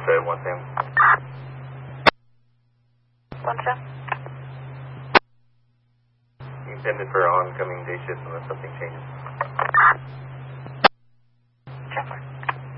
Say one thing. One check. You can send it for oncoming day shift unless something changes.